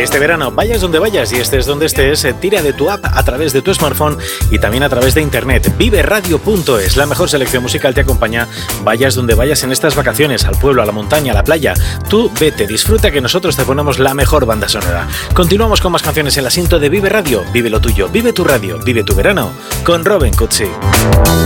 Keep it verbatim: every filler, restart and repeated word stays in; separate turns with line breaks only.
Este verano, vayas donde vayas y estés donde estés, tira de tu app a través de tu smartphone y también a través de internet. vive radio punto es, la mejor selección musical te acompaña, vayas donde vayas en estas vacaciones, al pueblo, a la montaña, a la playa. Tú vete, disfruta, que nosotros te ponemos la mejor banda sonora. Continuamos con más canciones en el asiento de Vive Radio. Vive lo tuyo, vive tu radio, vive tu verano con Robin Cutsi.